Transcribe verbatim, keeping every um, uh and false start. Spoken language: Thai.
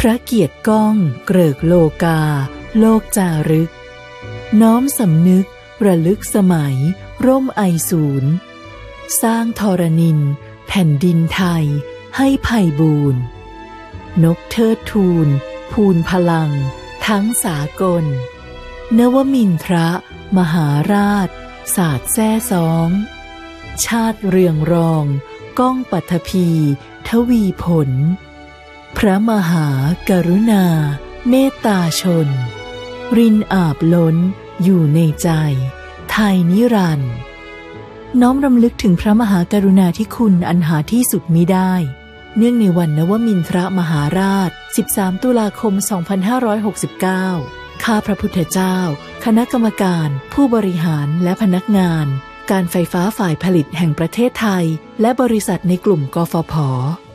ระเกียรติก้องเกริกโลกาโลกจารึกน้อมสำนึกระลึกสมัยร่มไอศูนย์สร้างธรณินแผ่นดินไทยให้ไพบูรณ์นกเทิดทูนภูนพลังทั้งสากลนวมินทรมหาราชศาสตร์แซ่ซ้องชาติเรืองรองก้องปัทภีทวีผลพระมหากรุณาเมตตาชนรินอาบล้นอยู่ในใจไทยนิรันดร์น้อมรำลึกถึงพระมหากรุณาธิคุณอันหาที่สุดมิได้เนื่องในวันนวมินทรมหาราชสิบสามตุลาคมสองพันห้าร้อยหกสิบเก้าข้าพระพุทธเจ้าคณะกรรมการผู้บริหารและพนักงานการไฟฟ้าฝ่ายผลิตแห่งประเทศไทยและบริษัทในกลุ่มกฟผ.